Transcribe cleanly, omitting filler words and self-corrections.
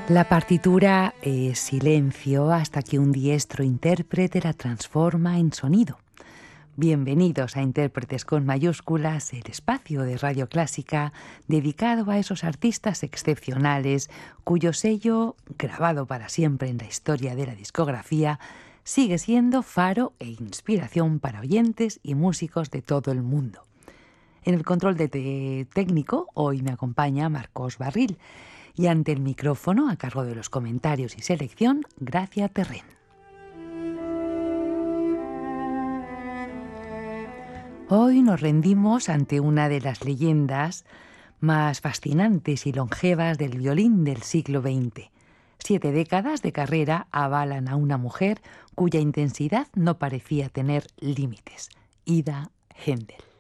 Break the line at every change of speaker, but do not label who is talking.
La partitura es silencio hasta que un diestro intérprete la transforma en sonido. Bienvenidos a Intérpretes con mayúsculas, el espacio de Radio Clásica dedicado a esos artistas excepcionales cuyo sello, grabado para siempre en la historia de la discografía, sigue siendo faro e inspiración para oyentes y músicos de todo el mundo. En el control técnico hoy me acompaña Marcos Barril y ante el micrófono, a cargo de los comentarios y selección, Gracia Terrén. Hoy nos rendimos ante una de las leyendas más fascinantes y longevas del violín del siglo XX. 7 décadas de carrera avalan a una mujer cuya intensidad no parecía tener límites, Ida Haendel.